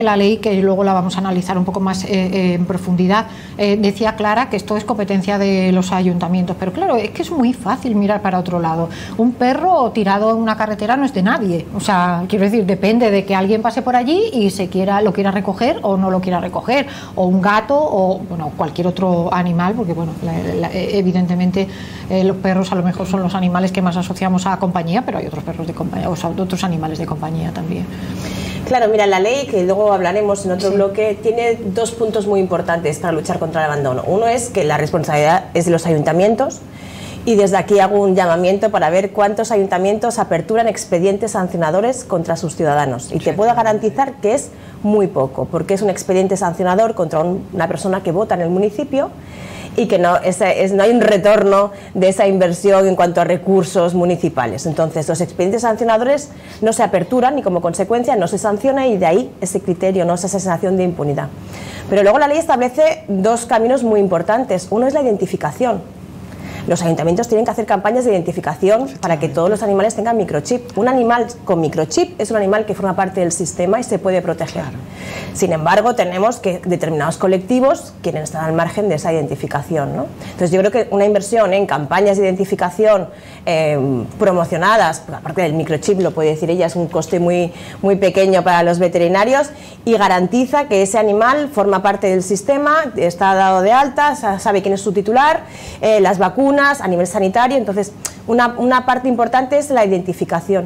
La ley, que luego la vamos a analizar un poco más en profundidad, decía clara que esto es competencia de los ayuntamientos, pero claro, es que es muy fácil mirar para otro lado. Un perro tirado en una carretera no es de nadie, o sea, quiero decir, depende de que alguien pase por allí y lo quiera recoger o no lo quiera recoger, o un gato o bueno, cualquier otro animal, porque bueno, evidentemente los perros a lo mejor son los animales que más asociamos a compañía, pero hay otros perros de compañía, o sea, otros animales de compañía también. Claro, mira, la ley, que luego hablaremos en otro bloque, tiene dos puntos muy importantes para luchar contra el abandono. Uno es que la responsabilidad es de los ayuntamientos, y desde aquí hago un llamamiento para ver cuántos ayuntamientos aperturan expedientes sancionadores contra sus ciudadanos. Y te puedo garantizar que es muy poco, porque es un expediente sancionador contra una persona que vota en el municipio, y que no hay un retorno de esa inversión en cuanto a recursos municipales. Entonces, los expedientes sancionadores no se aperturan y, como consecuencia, no se sanciona, y de ahí ese criterio, no esa sensación de impunidad. Pero luego la ley establece dos caminos muy importantes. Uno es la identificación. Los ayuntamientos tienen que hacer campañas de identificación para que todos los animales tengan microchip. Un animal con microchip es un animal que forma parte del sistema y se puede proteger. Claro. Sin embargo, tenemos que determinados colectivos quieren estar al margen de esa identificación, ¿no? Entonces, yo creo que una inversión en campañas de identificación promocionadas, aparte del microchip, lo puede decir ella, es un coste muy, muy pequeño para los veterinarios, y garantiza que ese animal forma parte del sistema, está dado de alta, sabe quién es su titular, las vacunas a nivel sanitario. Entonces, una parte importante es la identificación,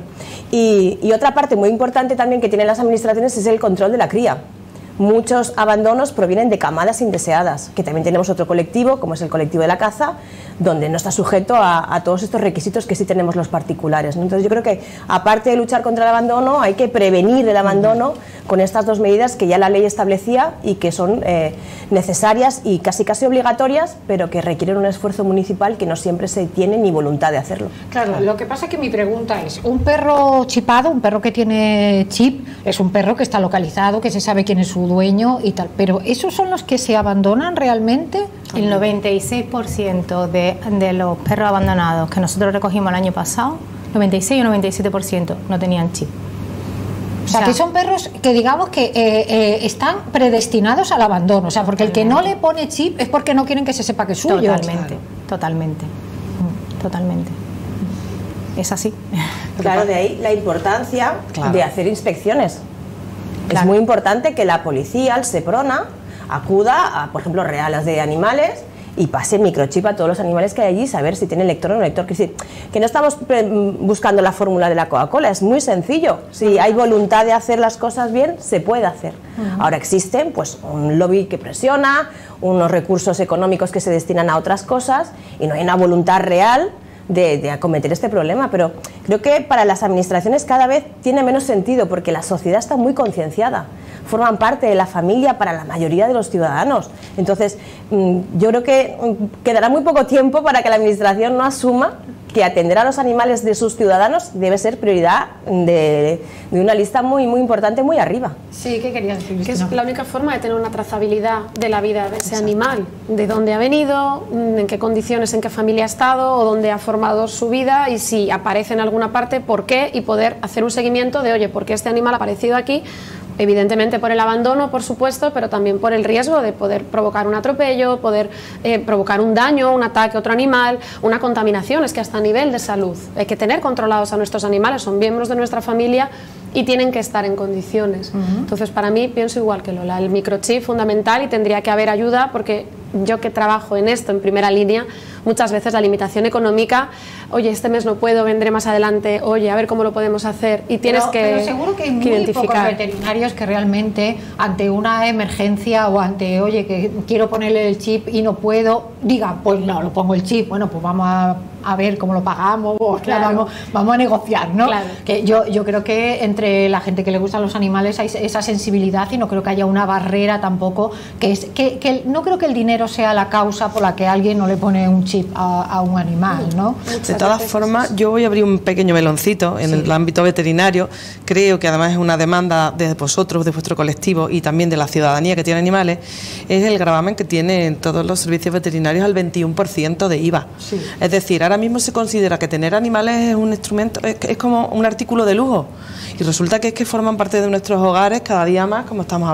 y otra parte muy importante también que tienen las administraciones es el control de la cría. Muchos abandonos provienen de camadas indeseadas, que también tenemos otro colectivo, como es el colectivo de la caza, donde no está sujeto a todos estos requisitos que sí tenemos los particulares, ¿no? Entonces, yo creo que, aparte de luchar contra el abandono, hay que prevenir el abandono con estas dos medidas que ya la ley establecía y que son necesarias y casi obligatorias, pero que requieren un esfuerzo municipal que no siempre se tiene ni voluntad de hacerlo. Claro, lo que pasa es que mi pregunta es, un perro chipado, un perro que tiene chip, es un perro que está localizado, que se sabe quién es su dueño y tal, pero ¿esos son los que se abandonan realmente? El 96% de los perros abandonados que nosotros recogimos el año pasado, 96 o 97% no tenían chip. O sea, que son perros que digamos que están predestinados al abandono, o sea, porque el que no le pone chip es porque no quieren que se sepa que es suyo. Totalmente. Es así. Claro, de ahí la importancia de hacer inspecciones. Claro. Es muy importante que la policía, el Seprona, acuda a, por ejemplo, reales de animales y pase microchip a todos los animales que hay allí, saber si tienen lector o no lector. Que no estamos buscando la fórmula de la Coca-Cola, es muy sencillo. Si hay voluntad de hacer las cosas bien, se puede hacer. Ahora existen pues un lobby que presiona, unos recursos económicos que se destinan a otras cosas, y no hay una voluntad real de acometer este problema, pero creo que para las administraciones cada vez tiene menos sentido, porque la sociedad está muy concienciada, forman parte de la familia para la mayoría de los ciudadanos. Entonces, yo creo que quedará muy poco tiempo para que la administración no asuma que atender a los animales de sus ciudadanos debe ser prioridad de una lista muy, muy importante, muy arriba. Sí, ¿qué querías decir? Que es la única forma de tener una trazabilidad de la vida de ese animal, de dónde ha venido, en qué condiciones, en qué familia ha estado o dónde ha formado su vida, y si aparece en alguna parte, por qué, y poder hacer un seguimiento de, oye, ¿por qué este animal ha aparecido aquí? Evidentemente por el abandono, por supuesto, pero también por el riesgo de poder provocar un atropello, poder provocar un daño, un ataque a otro animal, una contaminación. Es que hasta a nivel de salud hay que tener controlados a nuestros animales, son miembros de nuestra familia y tienen que estar en condiciones. Entonces, para mí, pienso igual que Lola, el microchip fundamental, y tendría que haber ayuda, porque yo que trabajo en esto en primera línea, muchas veces la limitación económica, oye, este mes no puedo, vendré más adelante, oye, a ver cómo lo podemos hacer, y tienes pero seguro que hay muy pocos veterinarios que realmente ante una emergencia o ante, oye, que quiero ponerle el chip y no puedo, digan, pues no, lo pongo el chip, bueno, pues vamos a ver cómo lo pagamos, o claro. vamos a negociar, ¿no? Claro. Que yo creo que entre la gente que le gustan los animales hay esa sensibilidad, y no creo que haya una barrera tampoco, que no creo que el dinero sea la causa por la que alguien no le pone un chip a un animal, ¿no? De todas formas, yo voy a abrir un pequeño meloncito en el ámbito veterinario. Creo que además es una demanda de vosotros, de vuestro colectivo, y también de la ciudadanía que tiene animales, es el gravamen que tienen todos los servicios veterinarios al 21% de IVA. Sí. Es decir, ahora ahora mismo se considera que tener animales es un instrumento, es como un artículo de lujo, y resulta que es que forman parte de nuestros hogares cada día más, como estamos hablando.